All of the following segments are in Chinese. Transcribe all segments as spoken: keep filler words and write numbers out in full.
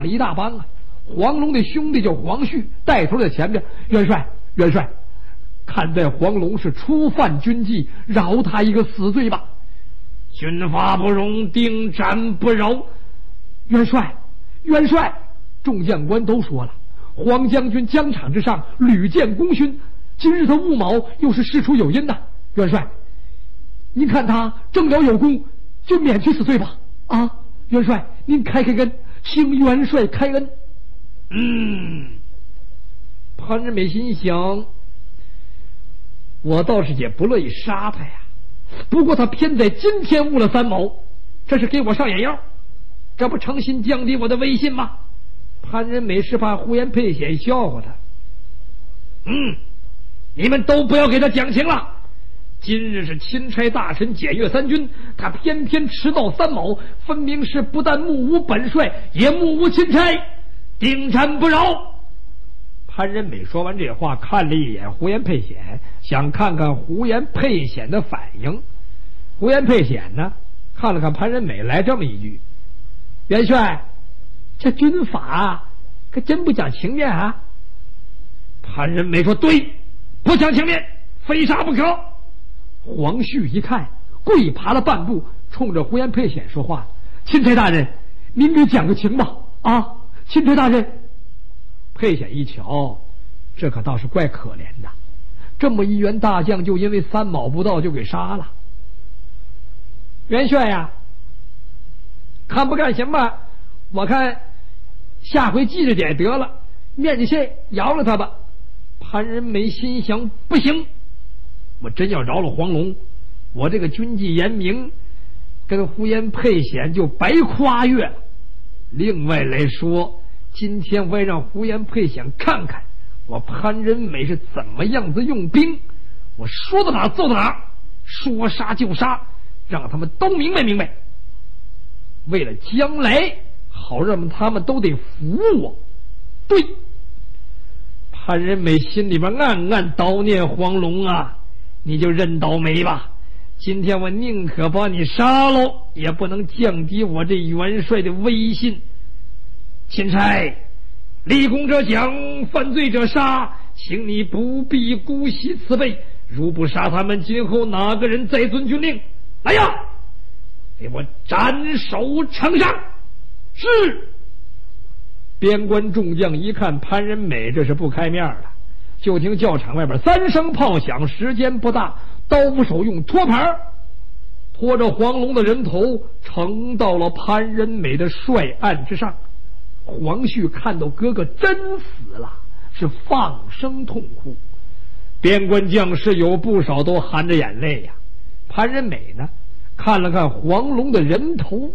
一大帮啊。黄龙的兄弟叫黄旭，带头在前边。元帅，元帅，看在黄龙是初犯军纪，饶他一个死罪吧。 军法不容，定斩不饶。 元帅，元帅，众将官都说了，黄将军疆场之上屡建功勋，今日他误谋，又是事出有因呐。元帅，您看他正了有功，就免去死罪吧。啊，元帅，您开开恩，请元帅开恩。 嗯，潘仁美心想，我倒是也不乐意杀他呀，不过他偏在今天误了三谋，这是给我上眼药，这不诚心降低我的威信吗？潘仁美是怕呼延沛显笑话他。嗯，你们都不要给他讲情了。今日是钦差大臣检阅三军，他偏偏迟到三卯，分明是不但目无本帅，也目无钦差，定斩不饶。潘仁美说完这话，看了一眼胡延沛显，想看看胡延沛显的反应。胡延沛显呢，看了看潘仁美，来这么一句：元帅，这军法可真不讲情面啊。潘仁美说：对，不讲情面，非杀不可。黄旭一看，跪爬了半步，冲着胡延沛显说话：钦差大人，您给讲个情吧。啊，钦差大人。沛显一瞧，这可倒是怪可怜的，这么一员大将，就因为三卯不到就给杀了。元帅呀，看不干行吧？我看下回记着点得了，面子线饶了他吧。潘仁美心想，不行，我真要饶了黄龙，我这个军纪严明跟呼延沛显就白跨越了。另外来说，今天我也让呼延沛显看看我潘仁美是怎么样子用兵，我说到哪做到哪，说杀就杀，让他们都明白明白，为了将来好让他们都得服我。对，潘仁美心里边暗暗叨念：黄龙啊，你就认倒霉吧，今天我宁可把你杀了，也不能降低我这元帅的威信。钦差，立功者奖，犯罪者杀，请你不必姑息慈悲，如不杀他们，今后哪个人再遵军令？来呀，给我斩首呈上。是。边关众将一看潘仁美这是不开面了，就听教场外边三声炮响，时间不大，刀斧手用托盘拖着黄龙的人头呈到了潘仁美的帅案之上。黄旭看到哥哥真死了，是放声痛哭，边关将士有不少都含着眼泪呀。潘仁美呢，看了看黄龙的人头，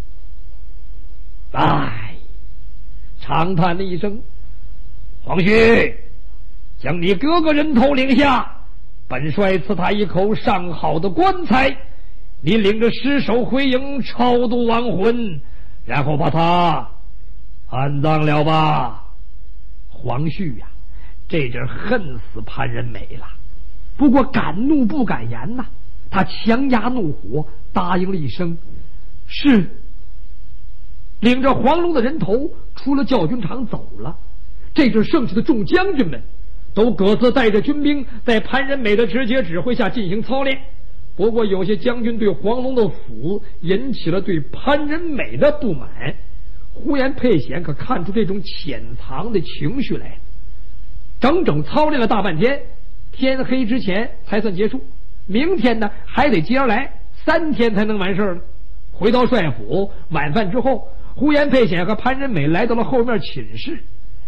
唉，长叹了一声：黄旭，将你哥哥人头领下，本帅赐他一口上好的棺材，你领着尸首回营超度亡魂，然后把他安葬了吧。黄旭呀、啊，这阵恨死潘仁美了，不过敢怒不敢言呐、啊，他强压怒火，答应了一声：是。领着黄龙的人头出了教军场走了。这阵剩下的众将军们都各自带着军兵，在潘仁美的直接指挥下进行操练。不过有些将军对黄龙的死引起了对潘仁美的不满，呼延沛显可看出这种潜藏的情绪来。整整操练了大半天，天黑之前才算结束。明天呢还得接着来，三天才能完事儿了。回到帅府，晚饭之后，呼延沛显和潘仁美来到了后面寝室。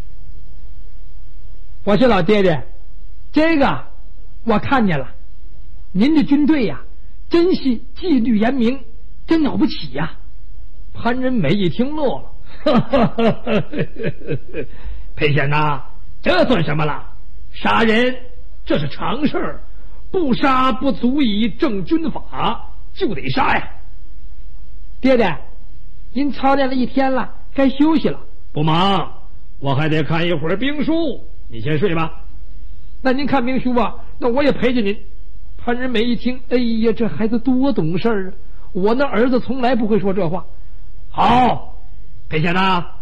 我说老爹爹，这个我看见了，您的军队呀、啊，真是纪律严明，真了不起呀、啊！潘仁美一听乐了，呵呵呵呵沛显呐，这算什么了？杀人这是常事儿，不杀不足以正军法，就得杀呀。爹爹，您操练了一天了，该休息了。不忙，我还得看一会儿兵书，你先睡吧。那您看兵书吧，那我也陪着您。潘仁美一听，哎呀，这孩子多懂事啊！我那儿子从来不会说这话。好，沛显呐，